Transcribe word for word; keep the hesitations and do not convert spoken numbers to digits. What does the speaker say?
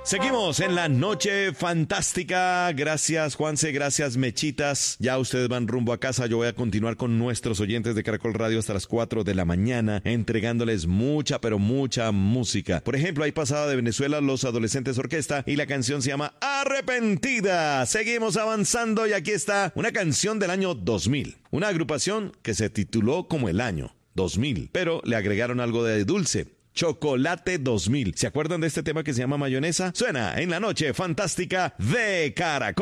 Seguimos en la noche fantástica. Gracias, Juanse, gracias, Mechitas. Ya ustedes van rumbo a casa. Yo voy a continuar con nuestros oyentes de Caracol Radio hasta las cuatro de la mañana, entregándoles mucha, pero mucha música. Por ejemplo, ahí pasada de Venezuela Los Adolescentes Orquesta y la canción se llama Arrepentida. Seguimos avanzando y aquí está una canción del año dos mil. Una agrupación que se tituló como el año dos mil, pero le agregaron algo de dulce. Chocolate dos mil. ¿Se acuerdan de este tema que se llama Mayonesa? Suena en la noche fantástica de Caracol.